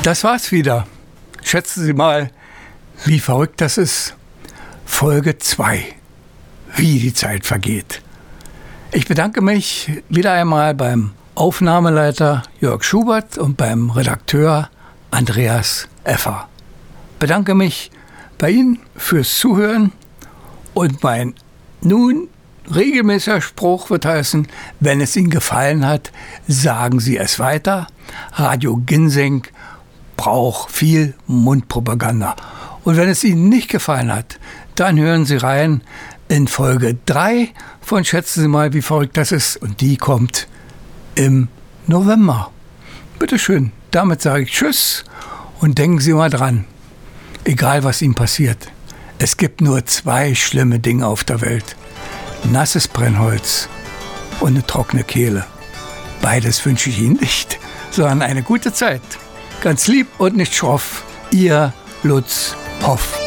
Das war's wieder. Schätzen Sie mal, wie verrückt das ist. Folge 2. Wie die Zeit vergeht. Ich bedanke mich wieder einmal beim Aufnahmeleiter Jörg Schubert und beim Redakteur Andreas Effer. Bedanke mich bei Ihnen fürs Zuhören und mein nun regelmäßiger Spruch wird heißen, wenn es Ihnen gefallen hat, sagen Sie es weiter. Radio Ginseng braucht viel Mundpropaganda. Und wenn es Ihnen nicht gefallen hat, dann hören Sie rein in Folge 3 von Schätzen Sie mal, wie verrückt das ist. Und die kommt im November. Bitteschön, damit sage ich Tschüss und denken Sie mal dran, egal was Ihnen passiert, es gibt nur 2 schlimme Dinge auf der Welt. Nasses Brennholz und eine trockene Kehle. Beides wünsche ich Ihnen nicht, sondern eine gute Zeit. Ganz lieb und nicht schroff, Ihr Lutz Hoff.